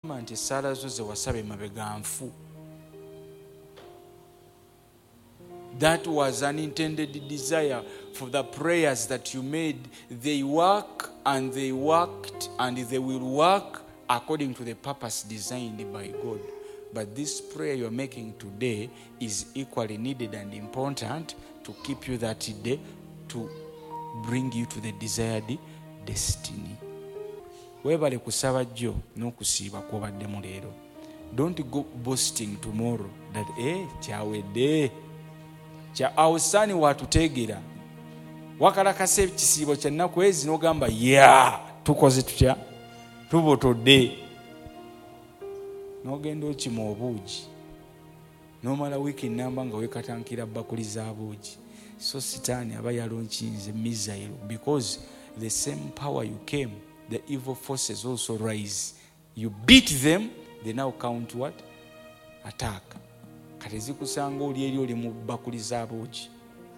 okugamba nti essaala zo ze wasaba emabega nfu. That was an intended desire for the prayers that you made. They work and they worked and they will work according to the purpose designed by God. But this prayer you're making today is equally needed and important to keep you that day, to bring you to the desired destiny. Webale kusaba jjo n'okusiiba kw'obaddemu leero. Don't go boasting tomorrow that kyawedde. Awusaani watuteegera. Wakalakasa ekisiibo kya nnaku ezi n'ogamba tukoze tutya? Tubotodde. N'ogenda okima obuugi. N'omala wiiki nnamba nga weekatankira bakuli za buugi. So sitaani aba yalonkinze missile, because the same power you came, the evil forces also rise. You beat them, they now count what? Attack. Kati zikusanga oli eri oli mu bakuli za buugi.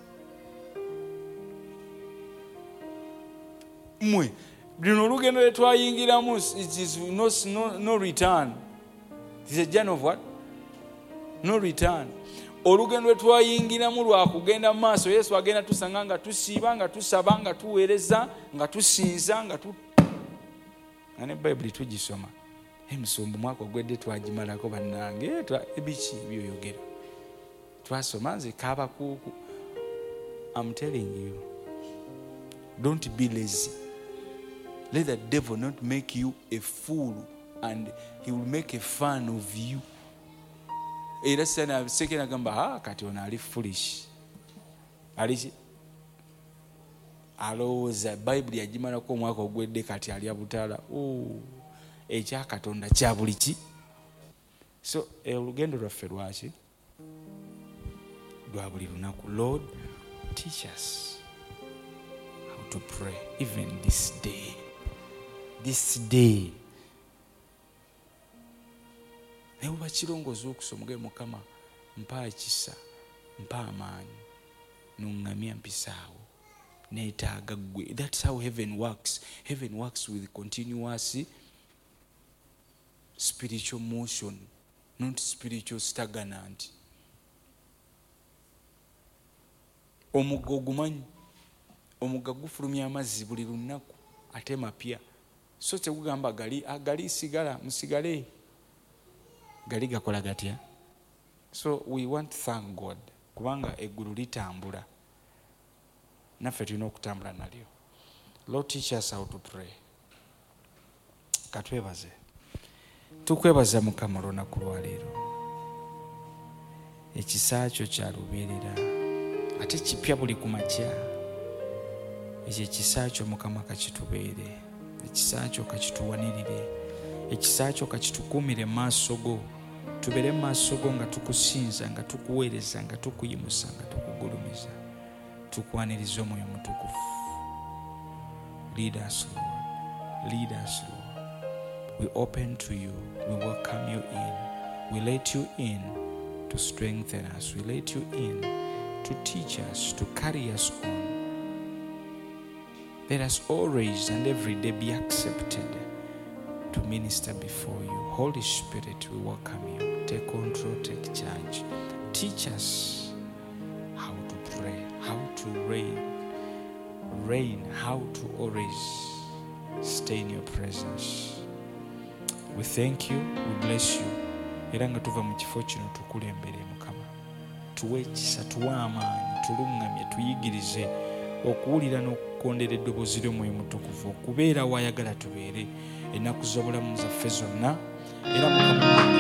Mwe lino olugendo lwe twayingiramu, it is no return. It is a journey of what? No return. Olugendo lwe twayingiramu lwa kugenda maaso. Yesu agenda tusanga nga tusiiba, nga tusaba, nga tuweereza, nga tusinza, nga ne Bible tugisoma. Emusumbu mwaka ogwedde twagimalako bannange. Ebiki byoyogera. Twasoma nze kaabakuuku. I'm telling you. Don't be lazy. Let the devil not make you a fool, and he will make a fun of you. Era sana sekena gamba kati ona ali foolish. Ali alowooza Bible yagimalako omwaka ogwedde kati ali abutala. Ekya Katonda kya buli ki. So olugendo lwaffe lwaki? Lwa buli lunaku. Lord, teach us how to pray even this day. This day. Newe bakirongooza okusoma ge Mukama mpa ekisa, mpa amaanyi, n'oŋŋamya mpisaawo, neetaaga ggwe. That's how heaven works. Heaven works with continuous spiritual motion, not spiritual stagnant. Omugga ogumanyi, omugga gufulumya amazzi buli lunaku ate mapya. So tegugamba agali sigala musigale. Gali gakola gatya? So we want to thank God kubanga eggulu litambula, naffe tulina okutambula nalyo. Lord, teach us how to pray. Katwebaze. Tukwebaza Mukama olunaku lwa leero. Ekisa kyo kya lubeerera ate kipya buli ku makya. Ekyo ekisa kyo Mukama kakitubeere. Ekisa kyo kakituwanirire. Ekisa kyo kakitukuumire maaso go. Tubeere maaso go nga tukusinza, nga tukuweereza, nga tukuyimusa, nga tukugulumiza. Tukwaniriza Omwoyo Mutukuvu. Lead us, Lord. Lead us, Lord. We open to you. We welcome you in. We let you in to strengthen us. We let you in to teach us, to carry us on. Let us always and every day be accepted to minister before you. Holy Spirit, we welcome you. Take control, take charge. Teach us how to pray, how to reign, how to always stay in your presence. We thank you, we bless you. Era nga tuva mu kifo kino tukulembere Mukama. Tuwe ekisa, tuwe amaanyi, tulungamye, tuyigirize okuwulira n'okukondera eddoboozi ly'Omwoyo Mutukuvu, okubeera wayagala tubeere ennaku z'obulamu zaffe zonna. Era Mukama